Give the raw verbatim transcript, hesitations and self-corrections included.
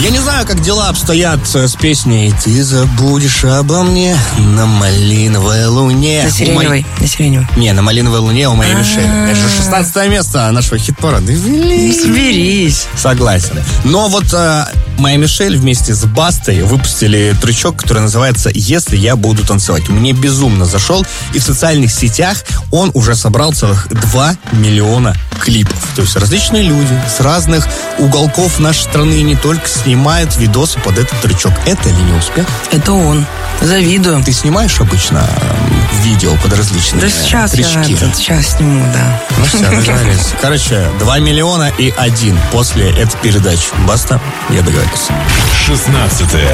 Я не знаю, как дела обстоят с песней «Ты забудешь обо мне на малиновой луне». На сиреневой, на сиреневой. Не, на малиновой луне у Майя Мишель. Это же шестнадцатое место нашего хит-парада. Соберись. Согласен. Но вот э, Майя Мишель вместе с Бастой выпустили трючок, который называется «Если я буду танцевать». Мне безумно зашел. И в социальных сетях он уже собрал целых два миллиона клипов. То есть различные люди с разных уголков нашей страны не только снимают видосы под этот трючок. Это ли не успех? Это он. Завидую. Ты снимаешь обычно видео под различные да сейчас трючки? Я сейчас сниму, да. Ну все, договорились. Короче, два миллиона и один после этой передачи. Баста, я договорился. шестнадцатое